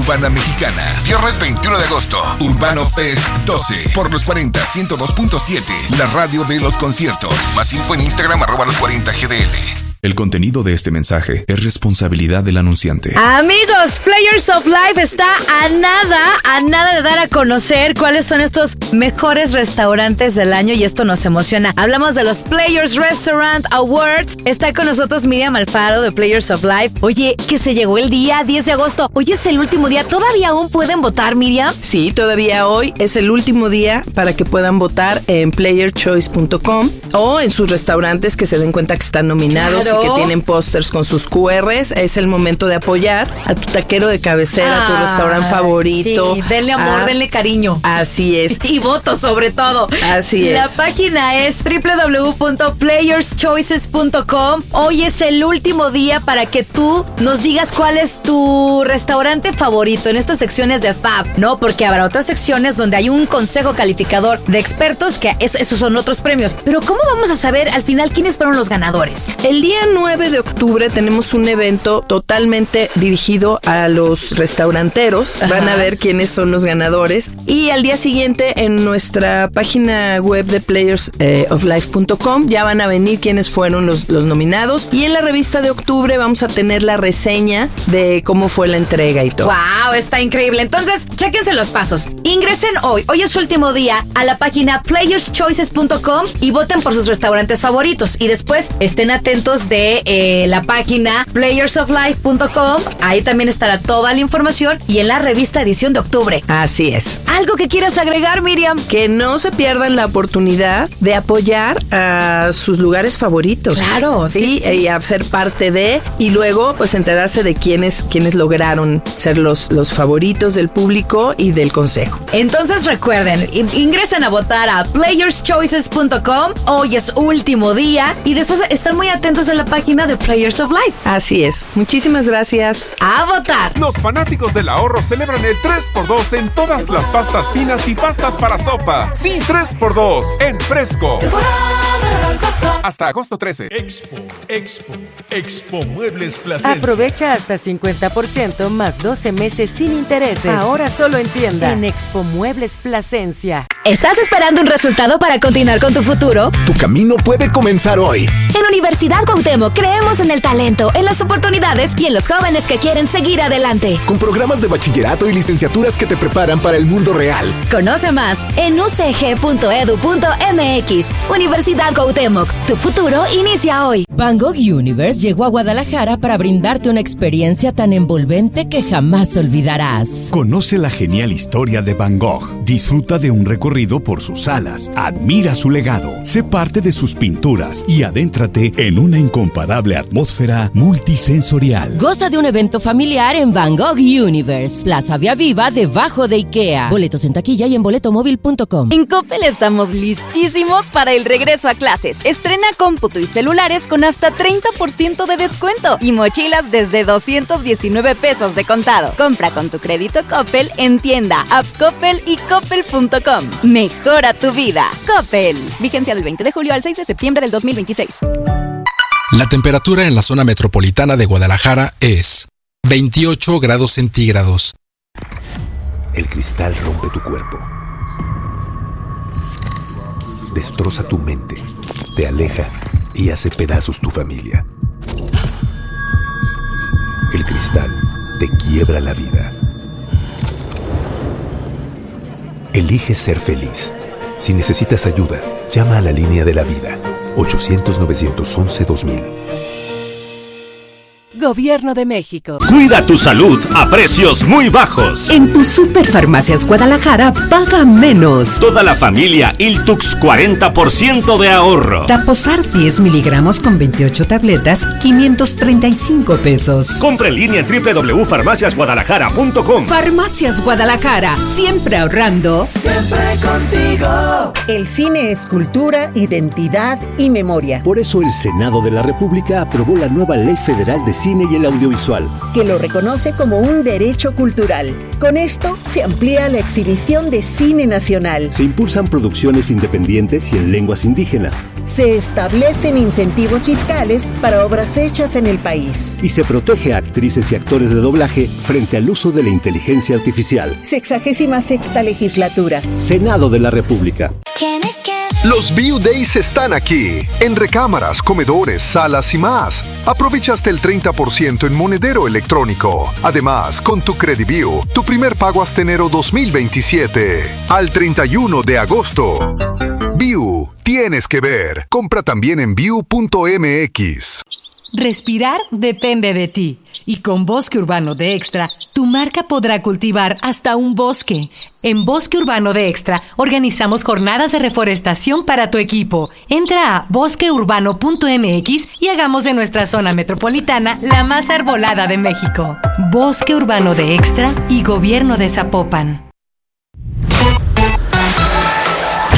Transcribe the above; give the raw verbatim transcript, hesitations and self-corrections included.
Urbana Mexicana. Viernes veintiuno de agosto. Urbano Fest doce. Por los cuarenta, ciento dos punto siete. La radio de los conciertos. Más info en Instagram, arroba los cuarenta G D L. El contenido de este mensaje es responsabilidad del anunciante. Amigos, Players of Life está a nada, a nada de dar a conocer cuáles son estos mejores restaurantes del año y esto nos emociona. Hablamos de los Players Restaurant Awards. Está con nosotros Miriam Alfaro de Players of Life. Oye, que se llegó el día diez de agosto. Hoy es el último día. ¿Todavía aún pueden votar, Miriam? Sí, todavía hoy es el último día para que puedan votar en player choice punto com o en sus restaurantes que se den cuenta que están nominados. Claro. Y que tienen pósters con sus cu erres. Es el momento de apoyar a tu taquero de cabecera, ah, a tu restaurante favorito. Sí, denle amor, ah, denle cariño. Así es. Y votos sobre todo. Así es. La página es doble u doble u doble u punto players choices punto com. Hoy es el último día para que tú nos digas cuál es tu restaurante favorito en estas secciones de Fab, ¿no? Porque habrá otras secciones donde hay un consejo calificador de expertos que es, esos son otros premios. Pero ¿cómo vamos a saber al final quiénes fueron los ganadores? El día nueve de octubre tenemos un evento totalmente dirigido a los restauranteros. Ajá. Van a ver quiénes son los ganadores. Y al día siguiente en nuestra página web de players of life punto com ya van a venir quiénes fueron los, los nominados. Y en la revista de octubre vamos a tener la reseña de cómo fue la entrega y todo. ¡Wow! Está increíble. Entonces, chéquense los pasos. Ingresen hoy, hoy es su último día, a la página players choices punto com y voten por sus restaurantes favoritos. Y después estén atentos de eh, la página players of life punto com. Ahí también estará toda la información y en la revista edición de octubre. Así es. ¿Algo que quieras agregar, Miriam? Que no se pierdan la oportunidad de apoyar a sus lugares favoritos. Claro, sí, sí, sí. Y a ser parte de, y luego pues enterarse de quiénes, quiénes lograron ser los, los favoritos del público y del consejo. Entonces recuerden, ingresen a votar a players choices punto com. Hoy es último día y después están muy atentos en la página de Players of Life. Así es. Muchísimas gracias. A votar. Los fanáticos del ahorro celebran el tres por dos en todas las pastas finas y pastas para sopa. Sí, tres por dos en Fresco. Hasta agosto trece. Expo, Expo, Expo Muebles Plasencia. Aprovecha hasta cincuenta por ciento más doce meses sin intereses. Ahora solo en tienda. En Expo Muebles Plasencia. ¿Estás esperando un resultado para continuar con tu futuro? Tu camino puede comenzar hoy. En Universidad Cuauhtémoc creemos en el talento, en las oportunidades y en los jóvenes que quieren seguir adelante. Con programas de bachillerato y licenciaturas que te preparan para el mundo real. Conoce más en u c g punto e d u punto m x. Universidad Cuauhtémoc, tu futuro inicia hoy. Van Gogh Universe llegó a Guadalajara para brindarte una experiencia tan envolvente que jamás olvidarás. Conoce la genial historia de Van Gogh. Disfruta de un recorrido por sus salas. Admira su legado. Sé parte de sus pinturas y adéntrate en una incomparable atmósfera multisensorial. Goza de un evento familiar en Van Gogh Universe. Plaza Vía Viva, debajo de IKEA. Boletos en taquilla y en boleto móvil punto com. En Coppel estamos listísimos para el regreso a clases. Estrena cómputo y celulares con hasta treinta por ciento de descuento y mochilas desde doscientos diecinueve pesos de contado. Compra con tu crédito Coppel en tienda, app Coppel y coppel punto com. Mejora tu vida. Coppel. Vigencia del veinte de julio al seis de septiembre del dos mil veintiséis. La temperatura en la zona metropolitana de Guadalajara es veintiocho grados centígrados. El cristal rompe tu cuerpo. Destroza tu mente, te aleja y hace pedazos tu familia. El cristal te quiebra la vida. Elige ser feliz. Si necesitas ayuda, llama a la línea de la vida. ochocientos, novecientos once, dos mil. Gobierno de México. Cuida tu salud a precios muy bajos. En tu Superfarmacias Guadalajara paga menos. Toda la familia Iltux cuarenta por ciento de ahorro. Taposar diez miligramos con veintiocho tabletas, quinientos treinta y cinco pesos. Compra en línea en doble u doble u doble u punto farmacias guadalajara punto com. Farmacias Guadalajara, siempre ahorrando. Siempre contigo. El cine es cultura, identidad y memoria. Por eso el Senado de la República aprobó la nueva Ley Federal de Cine cine y el audiovisual, que lo reconoce como un derecho cultural. Con esto se amplía la exhibición de cine nacional. Se impulsan producciones independientes y en lenguas indígenas. Se establecen incentivos fiscales para obras hechas en el país. Y se protege a actrices y actores de doblaje frente al uso de la inteligencia artificial. Sexagésima sexta legislatura. Senado de la República. Los View Days están aquí, en recámaras, comedores, salas y más. Aprovecha hasta el treinta por ciento en monedero electrónico. Además, con tu CrediView, tu primer pago hasta enero dos mil veintisiete. Al treinta y uno de agosto. View, tienes que ver. Compra también en view punto m x. Respirar depende de ti. Y con Bosque Urbano de Extra, tu marca podrá cultivar hasta un bosque. En Bosque Urbano de Extra, organizamos jornadas de reforestación para tu equipo. Entra a bosque urbano punto m x y hagamos de nuestra zona metropolitana la más arbolada de México. Bosque Urbano de Extra y Gobierno de Zapopan.